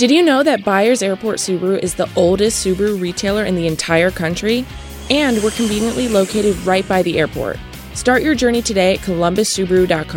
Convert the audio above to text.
Did you know that Byers Airport Subaru is the oldest Subaru retailer in the entire country? And we're conveniently located right by the airport. Start your journey today at columbussubaru.com.